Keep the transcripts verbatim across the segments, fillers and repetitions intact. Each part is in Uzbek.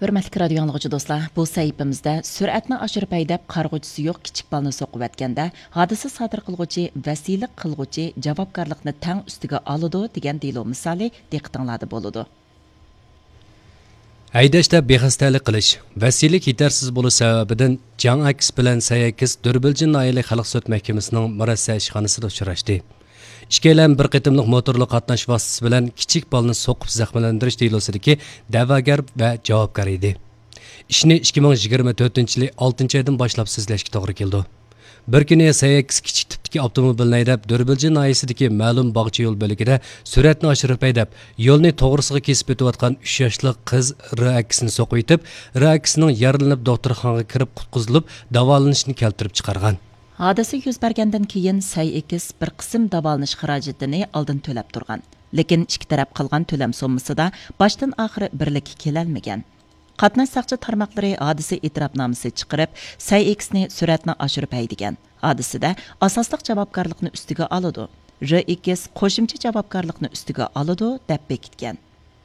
Hörmətli radio anlıqçı dostlar, bu səhifəmizdə sürətni aşırıb əydəb qarğıcısı yox kiçik balını soqub ətkəndə hadisi sadır qılğıcı, vəsilik qılğıcı javobgarlıqni təng üstüge alıdı degan delo misali diqqətinizdə boludu. Haydashda bexastalik qilish, vəsilik yetarsiz bo'lish sababidan Can Aks bilan Sayakis Durbilji noyali xalq sud mahkamasining murassa ishxonasida uchrashdi. Ikkilan bir qitimliq motorli qatnash vositasi bilan kichik balni so'qib zaxmlantirish delosidagi da'vogar va javobgar edi. Ishni ikki ming yigirma to'rtinchi yil oltinchi oydan boshlab sizlashga to'g'ri keldi. Bir kuni Sayakis kichik tipdagi avtomobilni haydab Durbilji noyasidagi ma'lum bog'cha yo'l bo'ligida sur'atni oshirib haydab, yo'lni to'g'risiga kesib o'tayotgan uch yoshli qiz Raksni so'qib yetib, Raksning yaralanib doktorxonaga kirib qutqizilib, davolanishni keltirib chiqargan. Hadisi yuz bergandan keyin Sayakis bir qism davolanish xarajatini oldin to'lab turgan. Lekin ikki taraf qilgan to'lam summasida boshdan oxiri birlikka kelolmagan. Qatnash saqchi tarmoqlari hadisi e'tirofnomasi chiqarib, Sayakisni sur'atni oshirib haydigan. Hadisida asosliq javobgarlikni ustiga oladi. Rakis qo'shimcha javobgarlikni ustiga oladi deb bekitgan.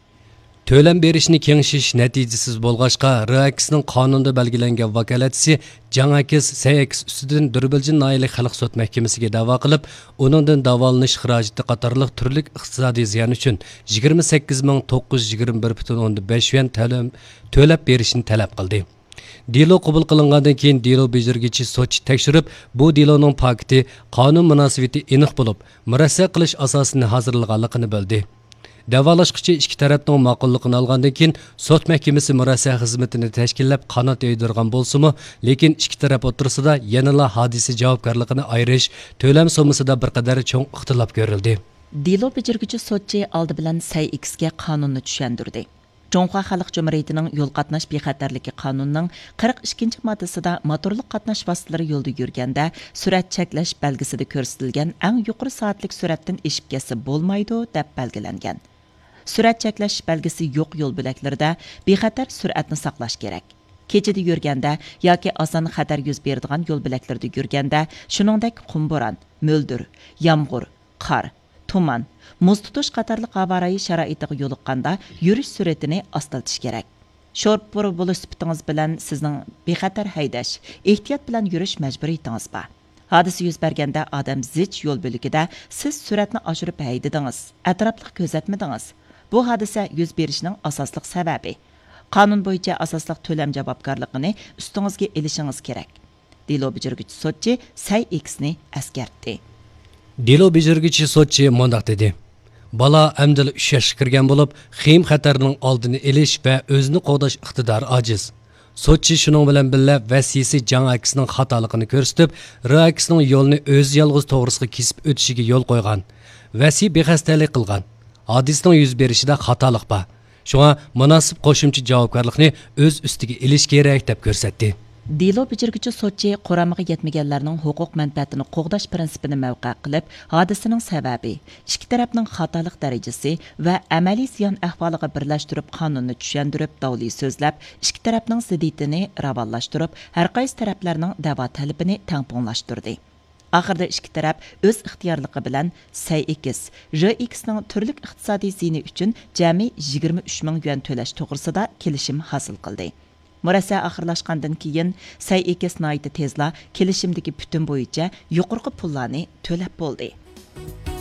To'lam berishni kengishish natijasiz bo'lg'achqa Raksning qonunda belgilangan vakolatchisi Can Aks Sayakis ustidan Durbilji noyali xalq sud mahkamasiga da'vo qilib, uningdan davolanish xarajati qatorliq turli iqtisodiy ziyon uchun yigirma sakkiz ming to'qqiz yuz yigirma bir butun o'ndan besh yuan to'lab berishni talab qildi. Delo qabul qilingandan keyin delo bejirgichi sudchi tekshirib, bu deloning paketi qonun munosabati aniq bo'lib, murassa qilish asosini hozirlaganligini bildi. Davolashqıchi ikki tarafning ma'qulligini olgandan keyin sud mahkamasi murassa xizmatini tashkillab qanot yoydirgan bo'lsa-mu, lekin ikki taraf o'rtasida yanala hodisa javobgarligini ayirish, to'lam summasida bir qadar cho'ng ixtilof ko'rildi. Delo bejirgichi sudchi oldi bilan Sayaksga qonunni tushundirdi. Jonqa Xalq Cumhuriyetining yo'l qatnash bexatarligi qonunining qirq ikkinchi moddasida motorli qatnash vositalari yo'lda yurganda surat cheklash belgisida ko'rsatilgan eng yuqori soatlik suratdan eshib ketsa bo'lmaydi deb belgilangan. Surat cheklash belgisi yo'q yo'l bo'laklarida bexatar suratni saqlash kerak. Kechida yurganda yoki oson xatar yuz beradigan yo'l bo'laklarida yurganda, shuningdek qumbo'ron, mo'ldir, yomg'ir, qor, tuman, muz tutish qatorli havoyi sharoitiga yo'liqqanda yurish sur'atini ostaltish kerak. Sho'rpur bo'lish sifatingiz bilan sizning bexatar haydash, ehtiyot bilan yurish majburiyatingiz bor. Hadisi yuz berganda odam zich yo'l bo'ligida siz suratni oshirib haydadingiz, atrofliq ko'zatmadingiz. Bu hodisa yuz berishining asosliq sababi. Qonun bo'yicha asosliq to'lam javobgarligini ustingizga elishingiz kerak. Delo bejirgichi sudchi Sayaksni eskartdi. Delo bejirgichi sudchi mundaq dedi. Bala amdil uch yoshga kirgan bo'lib, xim xatarning oldini olish va o'zini qo'g'dash iqtidori ojiz. Sudchi shuning bilan birga vasiysi Can Aksning xatoligini ko'rsatib, Raksning yo'lni o'z yolg'iz to'g'risiga kesib o'tishiga yo'l qo'ygan. Vasi bexastalik qilgan. Hadisning yuz berishida xatolik bor. Shunga munosib qo'shimcha javobgarlikni o'z ustiga olish kerak deb ko'rsatdi. Delo bejirgichi sudchi quramiga yetmaganlarning huquq manfaatini qo'g'dash prinsipini mavqe qilib, hodisaning sababi, ikki tarafning xatolik darajasi va amaliy ziyon ahvoliga birlashtirib qonunni tushuntirib, davliy so'zlab, ikki tarafning ziddiyatini ravonlashtirib, har qaysi taraflarning da'vo talabini tangpunglashtirdi. Oxirida ikki taraf o'z ixtiyorligi bilan Sayakis, Raksning turli iqtisodiy ziyoni uchun jami yigirma uch ming yuan to'lash to'g'risida kelishim hosil qildi. Murassa oxirlashgandan keyin Sayakis noyati tezla kelishimdagi butun bo'yicha yuqorqi pullarni to'lab bo'ldi.